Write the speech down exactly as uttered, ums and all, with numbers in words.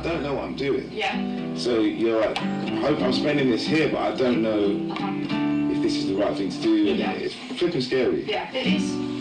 don't know what I'm doing. Yeah. So you're like, I hope I'm spending this here, but I don't know Uh-huh. if this is the right thing to do, and Yeah. it's flipping scary. Yeah, it is.